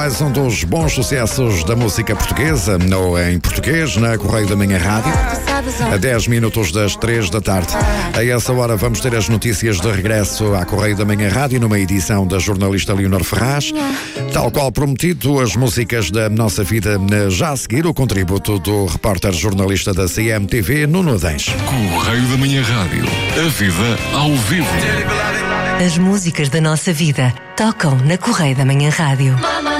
mais um dos bons sucessos da música portuguesa, ou em português, na Correio da Manhã Rádio, a 10 minutos das 3 da tarde. A essa hora vamos ter as notícias de regresso à Correio da Manhã Rádio, numa edição da jornalista Leonor Ferraz. Tal qual prometido, as músicas da nossa vida. Já a seguir, o contributo do repórter jornalista da CMTV, Nuno Adães. Correio da Manhã Rádio. A vida ao vivo. As músicas da nossa vida tocam na Correio da Manhã Rádio.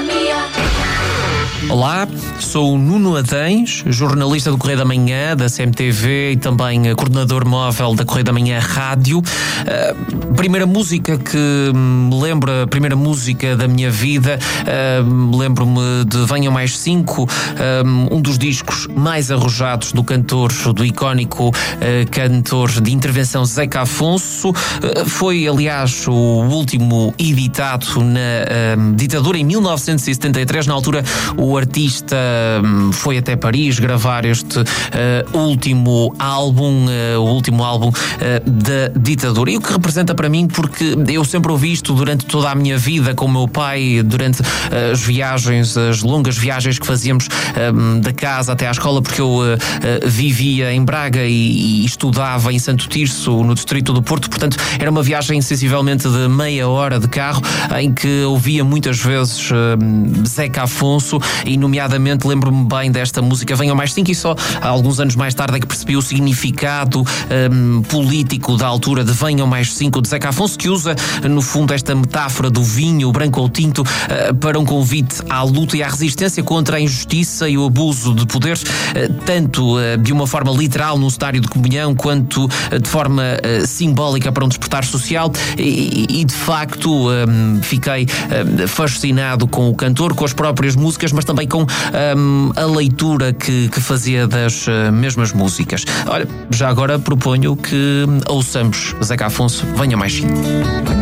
Olá, sou o Nuno Adães, jornalista do Correio da Manhã, da CMTV e também coordenador móvel da Correio da Manhã Rádio. Primeira música que me lembra, a primeira música da minha vida, lembro-me de Venham Mais 5, um dos discos mais arrojados do cantor, do icónico cantor de intervenção Zeca Afonso. Foi, aliás, o último editado na ditadura em 1973. Na altura, o artista foi até Paris gravar este último álbum da ditadura. E o que representa para mim, porque eu sempre ouvi isto durante toda a minha vida com o meu pai, durante as viagens, as longas viagens que fazíamos da casa até à escola, porque eu vivia em Braga e estudava em Santo Tirso, no distrito do Porto. Portanto, era uma viagem sensivelmente de meia hora de carro, em que ouvia muitas vezes Zeca Afonso. E nomeadamente lembro-me bem desta música Venham Mais 5, e só há alguns anos mais tarde é que percebi o significado político da altura de Venham Mais 5 de Zeca Afonso, que usa no fundo esta metáfora do vinho, branco ou tinto, para um convite à luta e à resistência contra a injustiça e o abuso de poder, tanto de uma forma literal no cenário de comunhão, quanto de forma simbólica para um despertar social. E de facto fiquei fascinado com o cantor, com as próprias músicas, mas também com a leitura que fazia das mesmas músicas. Olha, já agora proponho que ouçamos Zeca Afonso, Venha Mais 5.